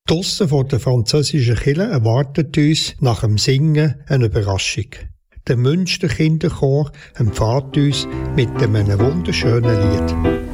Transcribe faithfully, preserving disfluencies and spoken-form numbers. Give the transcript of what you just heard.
Draussen vor der französischen Kirche erwartet uns nach dem Singen eine Überraschung. Der Münster Kinderchor empfahrt uns mit einem wunderschönen Lied.